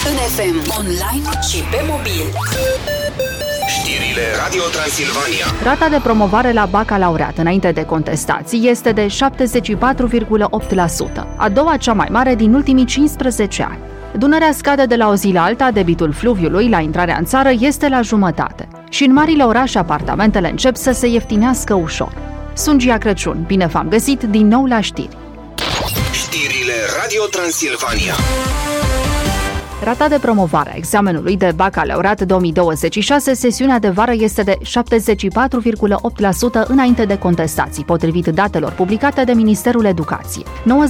în FM, online și pe mobil. Știrile Radio Transilvania. Rata de promovare la bacalaureat înainte de contestații este de 74,8%, a doua cea mai mare din ultimii 15 ani. Dunărea scade de la o zi la alta, debitul fluviului la intrarea în țară este la jumătate. Și în marile orașe apartamentele încep să se ieftinească ușor. Sunt Gia Crăciun, bine v-am găsit din nou la știri. Știrile Radio Transilvania. Rata de promovare a examenului de bacalaureat 2026, sesiunea de vară, este de 74,8% înainte de contestații, potrivit datelor publicate de Ministerul Educației.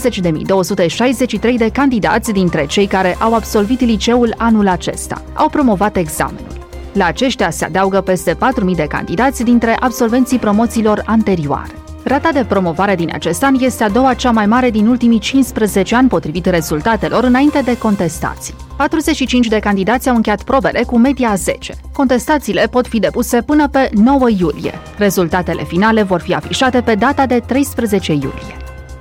90.263 de candidați dintre cei care au absolvit liceul anul acesta au promovat examenul. La aceștia se adaugă peste 4.000 de candidați dintre absolvenții promoțiilor anterioare. Rata de promovare din acest an este a doua cea mai mare din ultimii 15 ani, potrivit rezultatelor înainte de contestații. 45 de candidați au încheiat probele cu media 10. Contestațiile pot fi depuse până pe 9 iulie. Rezultatele finale vor fi afișate pe data de 13 iulie.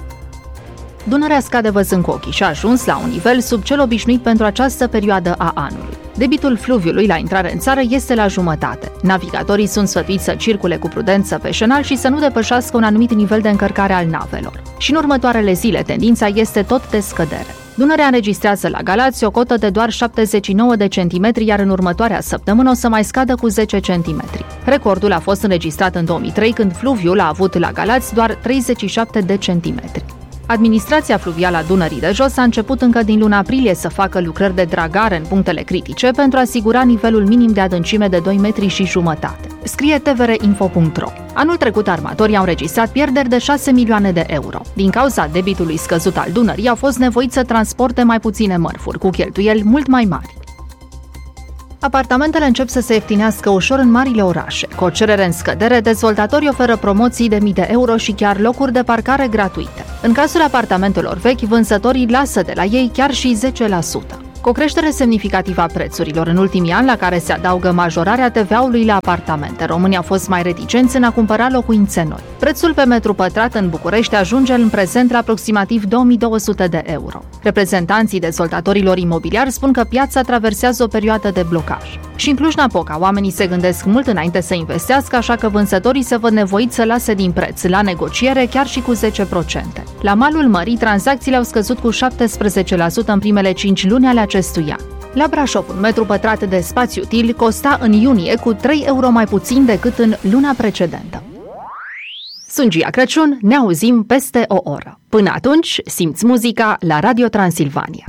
Dunărea scade văzând cu ochii și a ajuns la un nivel sub cel obișnuit pentru această perioadă a anului. Debitul fluviului la intrare în țară este la jumătate. Navigatorii sunt sfătuiți să circule cu prudență pe șenal și să nu depășească un anumit nivel de încărcare al navelor. Și în următoarele zile tendința este tot de scădere. Dunărea înregistrează la Galați o cotă de doar 79 de centimetri, iar în următoarea săptămână o să mai scadă cu 10 centimetri. Recordul a fost înregistrat în 2003, când fluviul a avut la Galați doar 37 de centimetri. Administrația fluvială a Dunării de Jos a început încă din luna aprilie să facă lucrări de dragare în punctele critice pentru a asigura nivelul minim de adâncime de 2,5 metri, scrie tvrinfo.ro. Anul trecut armatorii au înregistrat pierderi de 6 milioane de euro. Din cauza debitului scăzut al Dunării, au fost nevoiți să transporte mai puține mărfuri, cu cheltuieli mult mai mari. Apartamentele încep să se ieftinească ușor în marile orașe. Cu o cerere în scădere, dezvoltatorii oferă promoții de mii de euro și chiar locuri de parcare gratuite. În cazul apartamentelor vechi, vânzătorii lasă de la ei chiar și 10%. Cu o creștere semnificativă a prețurilor în ultimii ani, la care se adaugă majorarea TVA-ului la apartamente, românii au fost mai reticenți în a cumpăra locuințe noi. Prețul pe metru pătrat în București ajunge în prezent la aproximativ 2200 de euro. Reprezentanții dezvoltatorilor imobiliari spun că piața traversează o perioadă de blocaj. Și în Cluj-Napoca, oamenii se gândesc mult înainte să investească, așa că vânzătorii se văd nevoiți să lase din preț la negociere chiar și cu 10%. La malul mării, tranzacțiile au scăzut cu 17% în primele 5 luni ale acestui an. La Brașov, un metru pătrat de spațiu util costa în iunie cu 3 euro mai puțin decât în luna precedentă. Sunt Gia Crăciun, ne auzim peste o oră. Până atunci, simți muzica la Radio Transilvania.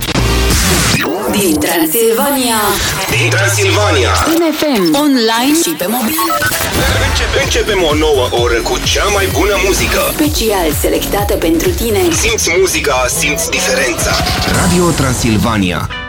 Din Transilvania. În FM, online și pe mobil. Începem o nouă oră cu cea mai bună muzică. Special selectată pentru tine. Simți muzica, simți diferența. Radio Transilvania.